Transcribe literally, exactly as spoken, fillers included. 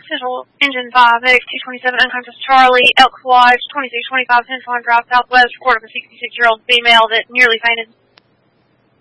Central Engine five, Medics two twenty-seven, unconscious Charlie, Elk Lodge, twenty-six twenty-five Pensacola Drive Southwest, report of a sixty-six-year-old female that nearly fainted.